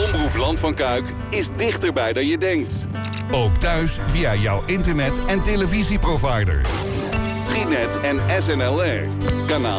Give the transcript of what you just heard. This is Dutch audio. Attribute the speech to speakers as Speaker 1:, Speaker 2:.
Speaker 1: Omroep Land van Kuik is dichterbij dan je denkt. Ook thuis via jouw internet- en televisieprovider. Freenet en SNLR. Kanaal